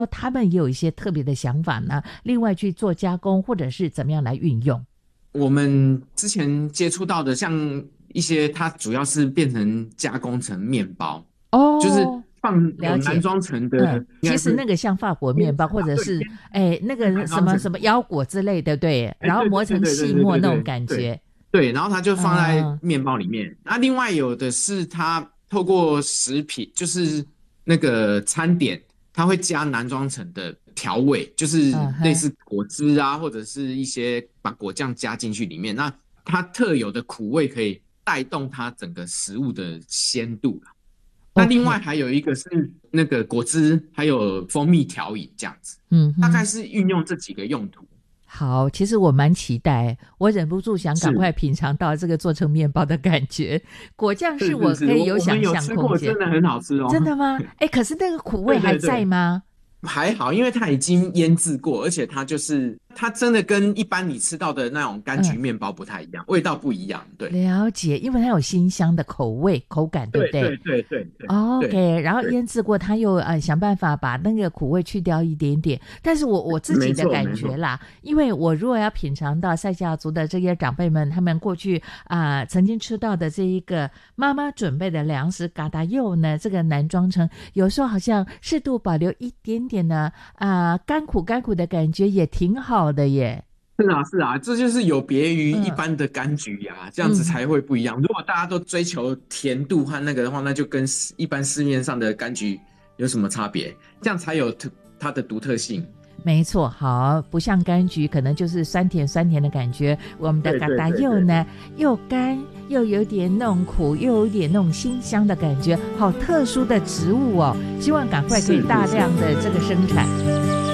他们也有一些特别的想法呢，另外去做加工或者是怎么样来运用？ 我们之前接触到的，像一些它主要是变成加工成面包，就是哦， 放有男了解。 装成的， 嗯，其实应该是那个像法国面包，或者对， 是那是个什男装成， 么什么腰果之类的，对，然后对磨成对对对对对细末那种对对对感觉。 对，然后它就放在嗯面包里面。那另外有的是它透过食品，就是那个餐点，它会加男装成的调味，就是嗯哼。 类似果汁啊，或者是一些把果酱加进去里面。那它特有的苦味可以带动它整个食物的鲜度啦。那另外 OK。 还有一个是那个果汁，还有蜂蜜调饮这样子，大概嗯哼。 是运用这几个用途。 好，其实我蛮期待，我忍不住想赶是快品尝到这个做成面包的感觉。果酱是我是是是， 可以有我们想象有吃过， 空间。 真的很好吃哦。 真的吗？可是那个苦味对还对对， 在吗？ 还好，因为它已经腌制过，而且它真的跟一般你吃到的那种柑嗯。 橘面包不太一样，味道不一样。对了解，因为它有新香的口味口感，对不对对对对对对对 ？OK，然后对， 腌制过，它又想办法把那个苦味去掉一点点。但是我自己没的错没错， 感觉啦，因为我如果要品尝到赛夏族的这些长辈们他们过去曾经吃到的这一个妈妈准备的粮食嘎达柚呢，这个男装成有时候好像适度保留一点点的甘苦的感觉，也挺好的耶。 是啊是啊，这就是有别于一嗯般的柑橘呀，这样子嗯。 才会不一样。如果大家都追求甜度和那个的话，那就跟一般市面上的柑橘有什么差别？这样才有它的独特性。 没错，好，不像柑橘，可能就是酸甜的感觉。我们的对嘎达对对对， 柚呢，又干又有点那种苦，又有点那种辛香的感觉，好特殊的植物哦。希望赶快可以是是是。 大量的这个生产。